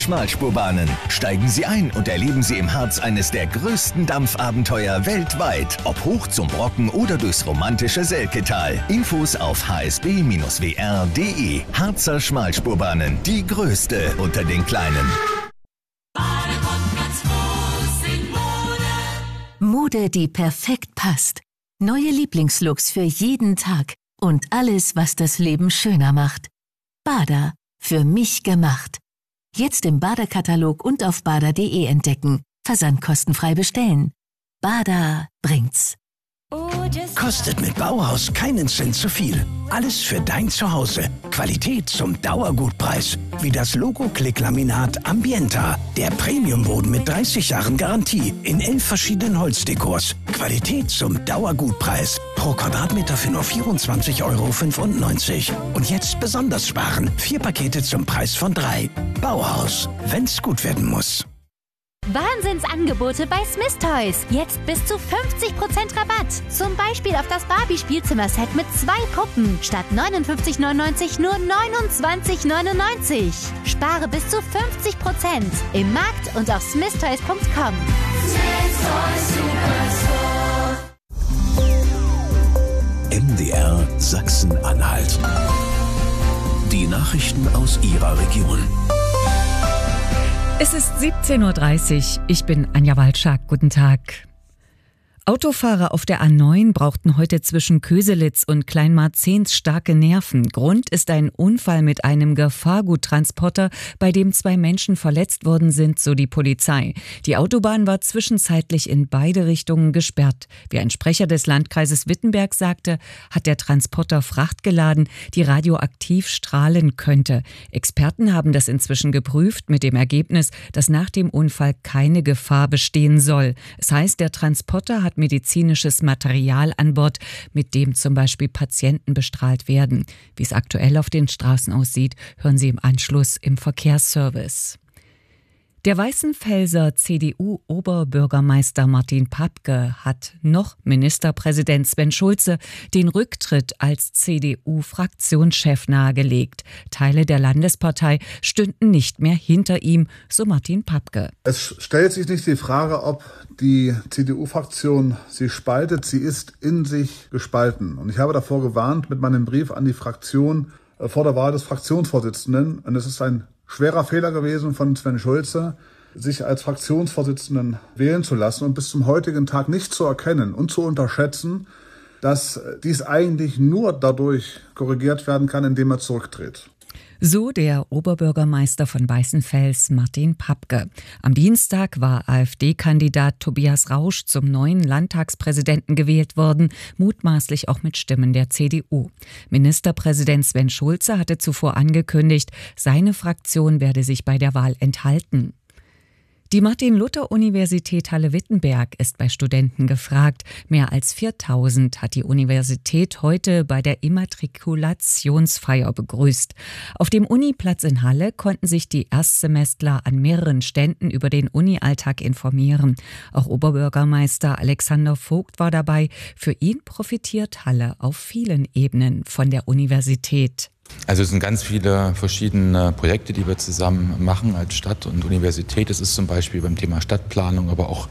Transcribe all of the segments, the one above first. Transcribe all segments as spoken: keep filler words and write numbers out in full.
Schmalspurbahnen. Steigen Sie ein und erleben Sie im Harz eines der größten Dampfabenteuer weltweit. Ob hoch zum Brocken oder durchs romantische Selketal. Infos auf h s b Bindestrich w r punkt d e. Harzer Schmalspurbahnen. Die größte unter den kleinen. Mode, die perfekt passt. Neue Lieblingslooks für jeden Tag. Und alles, was das Leben schöner macht. Bada. Für mich gemacht. Jetzt im Bada-Katalog und auf bada punkt d e entdecken. Versand kostenfrei bestellen. Bada bringt's. Kostet mit Bauhaus keinen Cent zu viel. Alles für dein Zuhause. Qualität zum Dauergutpreis. Wie das Logo-Klick-Laminat Ambienta. Der Premiumboden mit dreißig Jahren Garantie. In elf verschiedenen Holzdekors. Qualität zum Dauergutpreis. Pro Quadratmeter für nur vierundzwanzig Euro fünfundneunzig. Und jetzt besonders sparen. Vier Pakete zum Preis von drei. Bauhaus. Wenn's gut werden muss. Wahnsinnsangebote bei Smith Toys. Jetzt bis zu fünfzig Prozent Rabatt. Zum Beispiel auf das Barbie-Spielzimmerset mit zwei Puppen. Statt neunundfünfzig neunundneunzig nur neunundzwanzig neunundneunzig. Spare bis zu fünfzig Prozent. Im Markt und auf smith toys punkt com. Smith Toys Superstore. M D R Sachsen-Anhalt. Die Nachrichten aus Ihrer Region. Es ist siebzehn Uhr dreißig. Ich bin Anja Walczak. Guten Tag. Autofahrer auf der A neun brauchten heute zwischen Köselitz und Kleinmarzens starke Nerven. Grund ist ein Unfall mit einem Gefahrguttransporter, bei dem zwei Menschen verletzt worden sind, so die Polizei. Die Autobahn war zwischenzeitlich in beide Richtungen gesperrt. Wie ein Sprecher des Landkreises Wittenberg sagte, hat der Transporter Fracht geladen, die radioaktiv strahlen könnte. Experten haben das inzwischen geprüft, mit dem Ergebnis, dass nach dem Unfall keine Gefahr bestehen soll. Es heißt, der Transporter hat medizinisches Material an Bord, mit dem zum Beispiel Patienten bestrahlt werden. Wie es aktuell auf den Straßen aussieht, hören Sie im Anschluss im Verkehrsservice. Der Weißenfelser C D U-Oberbürgermeister Martin Papke hat noch Ministerpräsident Sven Schulze den Rücktritt als C D U-Fraktionschef nahegelegt. Teile der Landespartei stünden nicht mehr hinter ihm, so Martin Papke. Es stellt sich nicht die Frage, ob die C D U-Fraktion sich spaltet. Sie ist in sich gespalten. Und ich habe davor gewarnt mit meinem Brief an die Fraktion vor der Wahl des Fraktionsvorsitzenden. Und es ist ein schwerer Fehler gewesen von Sven Schulze, sich als Fraktionsvorsitzenden wählen zu lassen und bis zum heutigen Tag nicht zu erkennen und zu unterschätzen, dass dies eigentlich nur dadurch korrigiert werden kann, indem er zurücktritt. So der Oberbürgermeister von Weißenfels, Martin Papke. Am Dienstag war AfD-Kandidat Tobias Rausch zum neuen Landtagspräsidenten gewählt worden, mutmaßlich auch mit Stimmen der C D U. Ministerpräsident Sven Schulze hatte zuvor angekündigt, seine Fraktion werde sich bei der Wahl enthalten. Die Martin-Luther-Universität Halle-Wittenberg ist bei Studenten gefragt. Mehr als viertausend hat die Universität heute bei der Immatrikulationsfeier begrüßt. Auf dem Uniplatz in Halle konnten sich die Erstsemestler an mehreren Ständen über den Uni-Alltag informieren. Auch Oberbürgermeister Alexander Vogt war dabei. Für ihn profitiert Halle auf vielen Ebenen von der Universität. Also es sind ganz viele verschiedene Projekte, die wir zusammen machen als Stadt und Universität. Es ist zum Beispiel beim Thema Stadtplanung, aber auch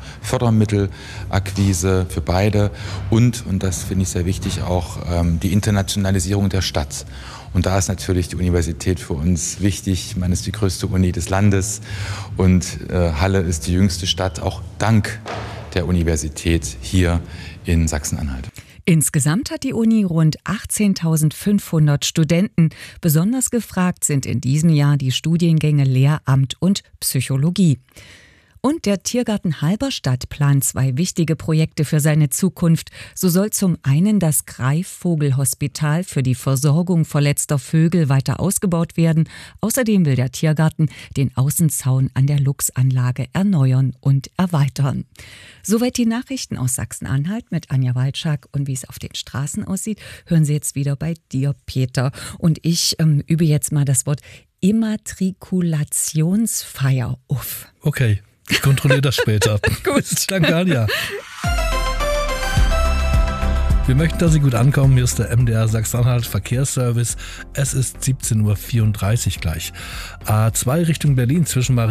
Fördermittelakquise für beide und, und das finde ich sehr wichtig, auch ähm, die Internationalisierung der Stadt. Und da ist natürlich die Universität für uns wichtig. Ich meine, es ist die größte Uni des Landes und äh, Halle ist die jüngste Stadt, auch dank der Universität hier in Sachsen-Anhalt. Insgesamt hat die Uni rund achtzehntausendfünfhundert Studenten. Besonders gefragt sind in diesem Jahr die Studiengänge Lehramt und Psychologie. Und der Tiergarten Halberstadt plant zwei wichtige Projekte für seine Zukunft. So soll zum einen das Greifvogelhospital für die Versorgung verletzter Vögel weiter ausgebaut werden. Außerdem will der Tiergarten den Außenzaun an der Luchsanlage erneuern und erweitern. Soweit die Nachrichten aus Sachsen-Anhalt mit Anja Walczak. Und wie es auf den Straßen aussieht, hören Sie jetzt wieder bei dir, Peter. Und ich ähm, übe jetzt mal das Wort Immatrikulationsfeier auf. Okay. Ich kontrolliere das später. Gut. Danke, Anja. Wir möchten, dass Sie gut ankommen. Hier ist der M D R Sachsen-Anhalt Verkehrsservice. Es ist siebzehn Uhr vierunddreißig gleich. A zwei Richtung Berlin zwischen